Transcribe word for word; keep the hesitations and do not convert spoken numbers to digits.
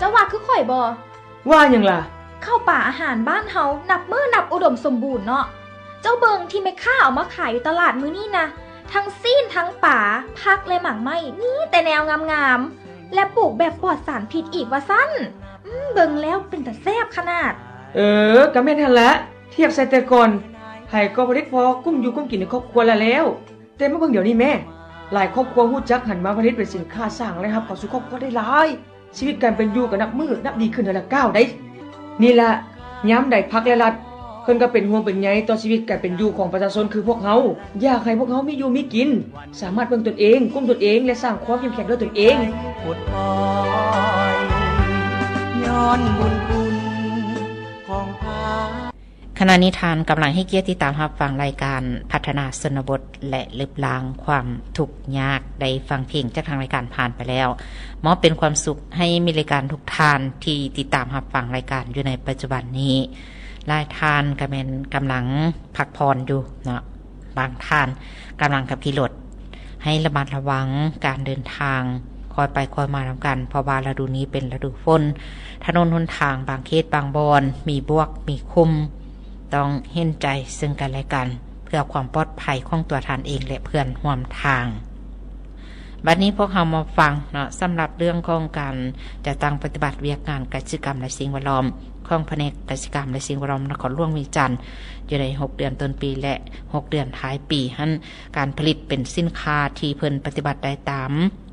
จะว่าคือข่อยบ่ว่าหยังล่ะข้าวป่าอาหารบ้านเฮานับมื้อนับอุดมสมบูรณ์เนาะเจ้าเบิงที่แม่ค้าเอามาขายอยู่ตลาดมื้อนี้นะทั้งซีนทั้งป่าผักและหมากไม้นี่แต่แนวงามๆและปลูกแบบปลอดสารพิษอีกว่าซั่นอืมเบิงแล้วเป็นตาแซ่บขนาดเออก็แม่นหั่นละเทียบใส่แต่ก่อนไผก็บ่ได้พอกุ้มอยู่กุ้มกินในครอบครัวแล้วแล้วแต่มาเบิ่งเดี๋ยวนี้แม่หลายครอบครัวฮู้จักหันมาผลิตเป็นสินค้าสร้างรายรับเข้าสู่ครอบครัวได้หลายชีวิตการเป็นอยู่ก็นับมื้อนับดีขึ้นแต่ละก้าวได้นี่ล่ะยามใดพรรคและรัฐเพิ่นก็เป็นห่วงเป็นใยต่อชีวิตการเป็นอยู่ของประชาชนคือพวกเฮาอยากให้พวกเฮามีอยู่มีกินสามารถเบิ่งตนเองกุมตนเองและสร้างความเข้มแข็งด้วยตนเองปวดปอยย้อนบุญคุณของพาขณะนี้ทานกำลังให้เกียรติติดตามรับฟังรายการพัฒนาชนบทและลึกล้างความทุกข์ยากได้ฟังเพลงจากทางรายการผ่านไปแล้วมอบเป็นความสุขให้มีรายการทุกท่านที่ติดตามรับฟังรายการอยู่ในปัจจุบันนี้หลายท่านก็แม่นกำลังพักผ่อนอยู่เนาะบางท่านกำลังขับขี่รถให้ระมัดระวังการเดินทางคอยไปคอยมานำกันเพราะว่าฤดูนี้เป็นฤดูฝนถนนหนทางบางเขตบางบอนมีบวกมีคุมต้องเห็นใจซึ่งกันและกันเพื่อความปลอดภัยของตัวท่านเองและเพื่อนร่วมทางบัดนี้พวกเรามาฟังเนาะสำหรับเรื่องของการจะตั้งปฏิบัติเวียกงานกิจกรรมและสิ่งแวดล้อมของแผนกกิจกรรมและสิ่งแวดล้อมนครหลวงวีจันทร์อยู่ในหกเดือนต้นปีและหกเดือนท้ายปีหั้นการผลิตเป็นสินค้าที่เพิ่นปฏิบัติได้ตาม